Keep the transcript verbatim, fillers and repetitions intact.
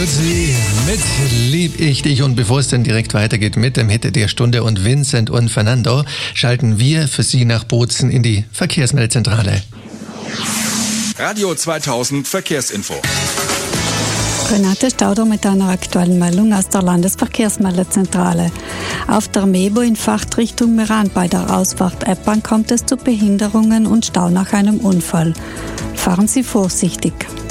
Sie mit Lieb ich dich, und bevor es dann direkt weitergeht mit dem Hit der Stunde und Vincent und Fernando, schalten wir für Sie nach Bozen in die Verkehrsmeldezentrale. Radio zweitausend Verkehrsinfo. Renate Stauder mit einer aktuellen Meldung aus der Landesverkehrsmeldezentrale. Auf der Mebo in Fahrtrichtung Meran bei der Ausfahrt Eppern kommt es zu Behinderungen und Stau nach einem Unfall. Fahren Sie vorsichtig.